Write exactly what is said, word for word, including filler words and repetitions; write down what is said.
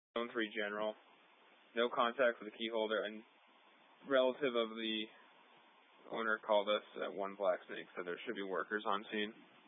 Zone three general. No contact with the key holder, and relative of the owner called us at one Black Snake, so there should be workers on scene.